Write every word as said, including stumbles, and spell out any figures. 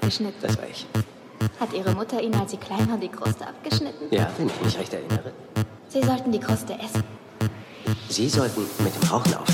abgeschnitten? Das war ich. Hat Ihre Mutter Ihnen, als Sie klein waren, die Kruste abgeschnitten? Ja, wenn ich mich recht erinnere. Sie sollten die Kruste essen. Sie sollten mit dem Rauchen aufhören.